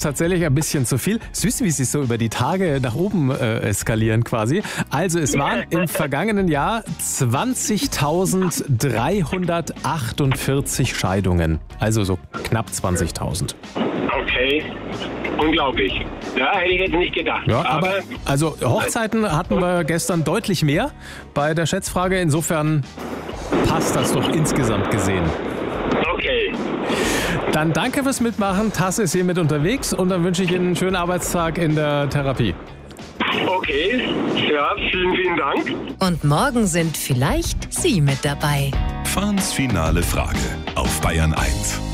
tatsächlich ein bisschen zu viel. Süß, wie sie so über die Tage nach oben eskalieren quasi. Also es waren im vergangenen Jahr 20.348 Scheidungen. Also so knapp 20.000. Okay, unglaublich. Ja, hätte ich jetzt nicht gedacht. Ja, aber also Hochzeiten hatten wir gestern deutlich mehr bei der Schätzfrage. Insofern passt das doch insgesamt gesehen. Okay. Dann danke fürs Mitmachen. Tasse ist hier mit unterwegs und dann wünsche ich Ihnen einen schönen Arbeitstag in der Therapie. Okay, ja, vielen Dank. Und morgen sind vielleicht Sie mit dabei. Fahns finale Frage auf Bayern 1.